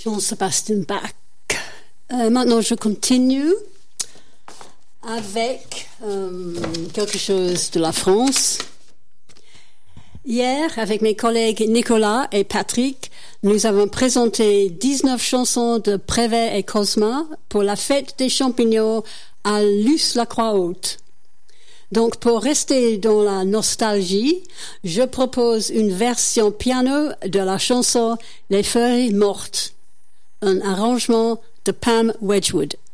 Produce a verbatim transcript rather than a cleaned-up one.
Jean-Sébastien Bach. Euh, maintenant, je continue avec euh, quelque chose de la France. Hier, avec mes collègues Nicolas et Patrick, nous avons présenté dix-neuf chansons de Prévert et Cosma pour la fête des champignons à Luce-la-Croix-Haute. Donc, pour rester dans la nostalgie, je propose une version piano de la chanson Les Feuilles Mortes, un arrangement de Pam Wedgwood.